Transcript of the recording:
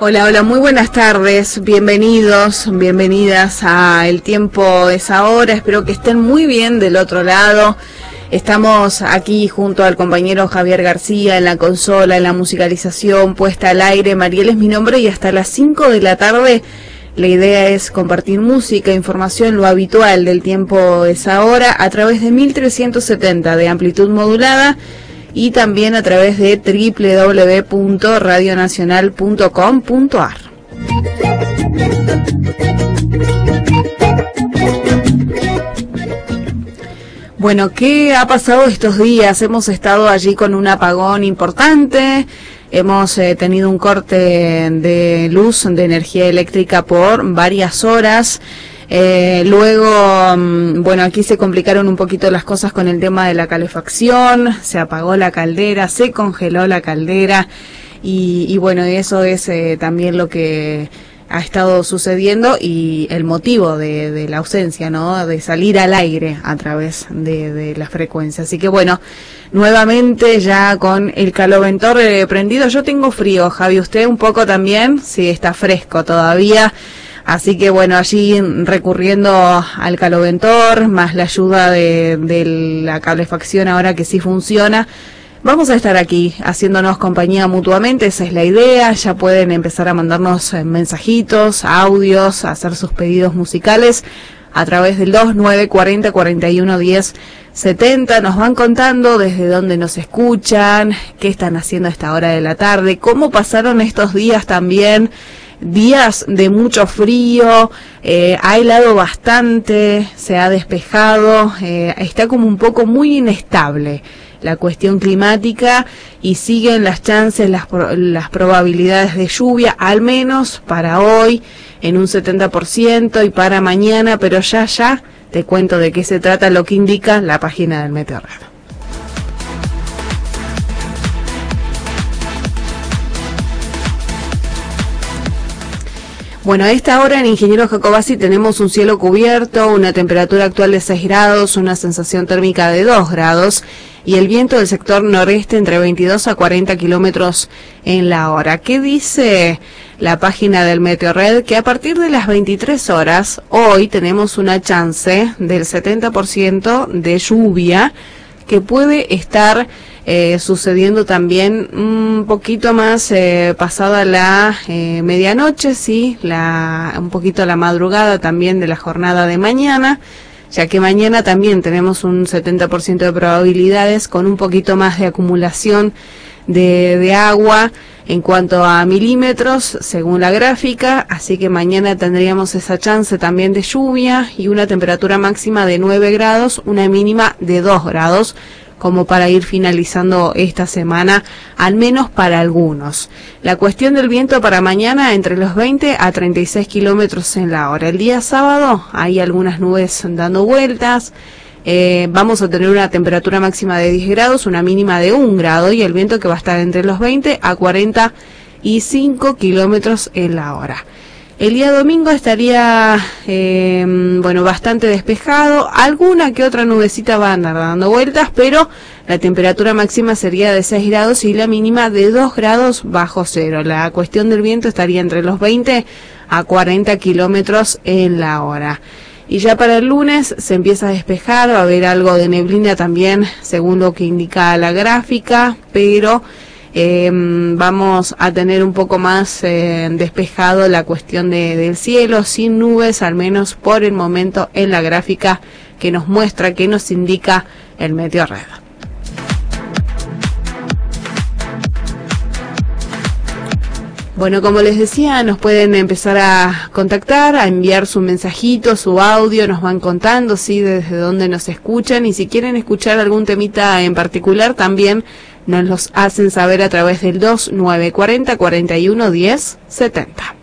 Hola, hola, muy buenas tardes, bienvenidos, bienvenidas a El Tiempo es Ahora, espero que estén muy bien del otro lado. Estamos aquí junto al compañero Javier García en la consola, en la musicalización, puesta al aire. Mariel es mi nombre y hasta las 5 de la tarde la idea es compartir música, información, lo habitual del Tiempo es Ahora a través de 1370 de amplitud modulada y también a través de www.radionacional.com.ar. Bueno, ¿qué ha pasado estos días? Hemos estado allí con un apagón importante, hemos tenido un corte de luz, de energía eléctrica por varias horas. Luego, bueno, aquí se complicaron un poquito las cosas con el tema de la calefacción, se apagó la caldera, se congeló la caldera y bueno, eso es también lo que ha estado sucediendo y el motivo de la ausencia, ¿no? De salir al aire a través de la frecuencia. Así que bueno, nuevamente ya con el caloventor prendido. Yo tengo frío, Javi, ¿usted un poco también? Sí, está fresco todavía. Así que bueno, allí recurriendo al caloventor, más la ayuda de la calefacción ahora que sí funciona, vamos a estar aquí haciéndonos compañía mutuamente, esa es la idea. Ya pueden empezar a mandarnos mensajitos, audios, a hacer sus pedidos musicales a través del 2940 41 10 70. Nos van contando desde dónde nos escuchan, qué están haciendo a esta hora de la tarde, cómo pasaron estos días también. Días de mucho frío, ha helado bastante, se ha despejado, está como un poco muy inestable la cuestión climática y siguen las chances, las probabilidades de lluvia, al menos para hoy en un 70% y para mañana, pero ya te cuento de qué se trata, lo que indica la página del Meteorred. Bueno, a esta hora en Ingeniero Jacobacci tenemos un cielo cubierto, una temperatura actual de 6 grados, una sensación térmica de 2 grados y el viento del sector noreste entre 22 a 40 kilómetros en la hora. ¿Qué dice la página del Meteorred? Que a partir de las 23 horas, hoy tenemos una chance del 70% de lluvia que puede estar sucediendo también un poquito más pasada la medianoche, sí, un poquito la madrugada también de la jornada de mañana, ya que mañana también tenemos un 70% de probabilidades con un poquito más de acumulación de agua en cuanto a milímetros según la gráfica, así que mañana tendríamos esa chance también de lluvia y una temperatura máxima de 9 grados, una mínima de 2 grados, como para ir finalizando esta semana, al menos para algunos. La cuestión del viento para mañana entre los 20 a 36 kilómetros en la hora. El día sábado hay algunas nubes dando vueltas, vamos a tener una temperatura máxima de 10 grados, una mínima de 1 grado y el viento que va a estar entre los 20 a 45 kilómetros en la hora. El día domingo estaría, bueno, bastante despejado, alguna que otra nubecita va a andar dando vueltas, pero la temperatura máxima sería de 6 grados y la mínima de 2 grados bajo cero. La cuestión del viento estaría entre los 20 a 40 kilómetros en la hora. Y ya para el lunes se empieza a despejar, va a haber algo de neblina también, según lo que indica la gráfica, pero vamos a tener un poco más despejado la cuestión del cielo, sin nubes, al menos por el momento en la gráfica que nos muestra, que nos indica el Meteorred. Bueno, como les decía, nos pueden empezar a contactar, a enviar su mensajito, su audio, nos van contando, sí, desde dónde nos escuchan, y si quieren escuchar algún temita en particular, también nos los hacen saber a través del 2940 41 10 70.